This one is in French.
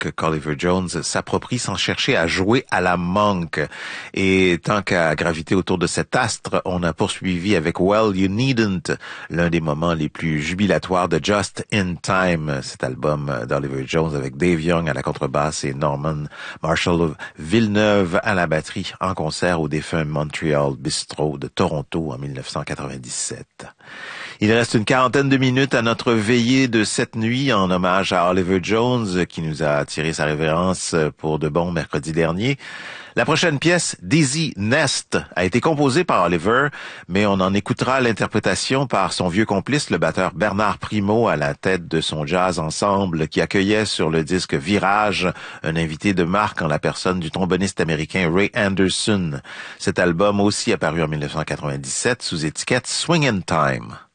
qu'Oliver Jones s'approprie sans chercher à jouer à la Monk. Et tant qu'à graviter autour de cet astre, on a poursuivi avec Well You Needn't, l'un des moments les plus jubilatoires de Just in Time, cet album d'Oliver Jones avec Dave Young à la contrebasse et Norman Marshall Villeneuve à la batterie en concert au défunt Montreal Bistro de Toronto en 1997. Il reste une quarantaine de minutes à notre veillée de cette nuit en hommage à Oliver Jones qui nous a tiré sa révérence pour de bon mercredi dernier. La prochaine pièce, Dizzy Nest, a été composée par Oliver, mais on en écoutera l'interprétation par son vieux complice, le batteur Bernard Primo, à la tête de son jazz ensemble qui accueillait sur le disque Virage un invité de marque en la personne du tromboniste américain Ray Anderson. Cet album aussi apparu en 1997 sous étiquette Swingin' Time.